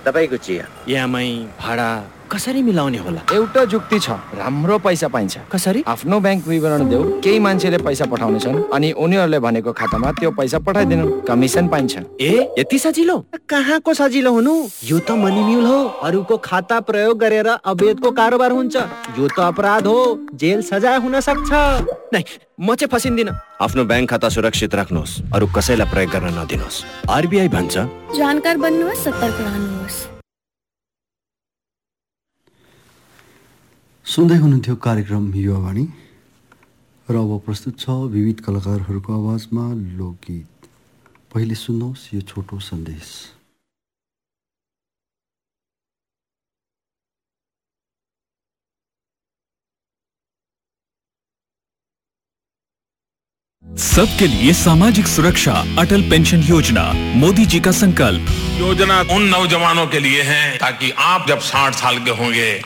तपाईको चिया EMI भाडा कसरी मिलाउने होला? एउटा जुक्ति छ, राम्रो पैसा पाइन्छ। कसरी? आफ्नो बैंक विवरण देऊ, केही मान्छेले पैसा पठाउनेछन् अनि उनीहरूले भनेको खातामा त्यो पैसा पठाइदिनु, कमिसन पाइन्छ। ए यति सजिलो? कहाँको सजिलो हुनु, यो त मनी म्युल हो। अरूको खाता प्रयोग गरेर अवैधको कारोबार हुन्छ, यो त अपराध हो, जेल सजाय हुन सक्छ। नै म चाहिँ फसिन्दिन। आफ्नो बैंक खाता सुरक्षित राख्नुहोस्, अरू कसैलाई प्रयोग गर्न नदिनुहोस्। RBI भन्छ, जानकार बन्नुहोस्, सतर्क रहनुहोस्। सुन्दै हुनुहुन्थ्यो कार्यक्रम युवावाणी र अब प्रस्तुत छ विविध कलाकारहरूको आवाजमा लोकगीत। पहिले सुन्नुहोस् यो छोटो सन्देश। सबके लिए सामाजिक सुरक्षा, अटल पेंशन योजना, मोदी जी का संकल्प। योजना उन नौजवानों के लिए है ताकि आप जब 60 साल के होंगे